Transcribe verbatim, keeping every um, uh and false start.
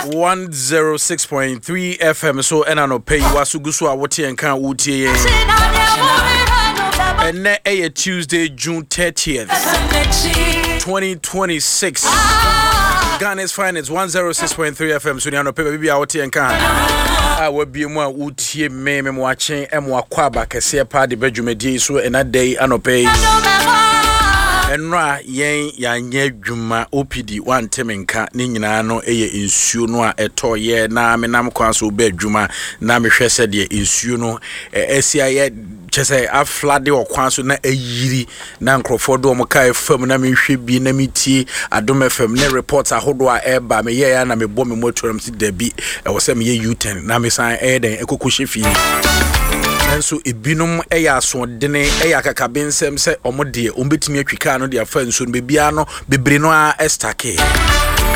one oh six point three F M so ena no pay wasugu so a wote enka wotie yen. And na a Tuesday June thirtieth twenty twenty-six. Ghana's finest one oh six point three F M so ena no pay bibi a wote enka. I will be more wotie me me watching e mo akwaba kese pa de badwumadi so ena day anope. Enra yen yanye dwuma O P D one temenka ne nyina no eye nsuo no a etoye na menam kwan so ba dwuma na mehwe se de nsuo no esia ye chese aflade okwan so na ayiri na nkrofo do mo kai fam na mehwe bi na metie Adom F M ne report ahodo a eba me ye ya na mebo me motoram si dabi e wo se me ye U ten na me san e den ekokohye fi enso ebinum eya asodene eya kakabensem se omode ombetimi atwika no de afa nso no bebia no bebre no a estake